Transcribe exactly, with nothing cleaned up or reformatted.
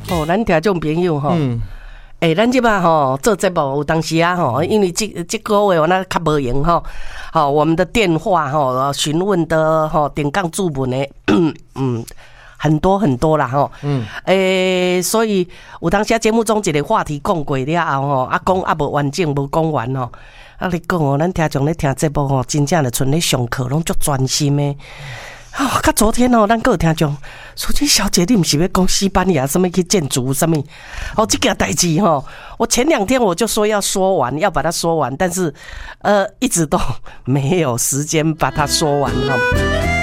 哦，咱听众朋友吼，嗯，诶、欸，咱即摆吼做节目有当时啊吼，因为这这个月我那较无闲吼，好，我们的电话吼询问的吼点杠注文的，嗯，很多很多啦吼，嗯，诶、欸，所以有当时节目中一个话题讲过了后吼，啊讲啊无完整无讲完吼，啊你讲哦，咱听众咧听节目吼，真正的剩咧上课拢足专心的。哦，较昨天哦，咱个有听众，淑君小姐，你不是要讲西班牙什么去建筑什么？哦，这件代志哈，我前两天我就说要说完，要把它说完，但是呃，一直都没有时间把它说完哈。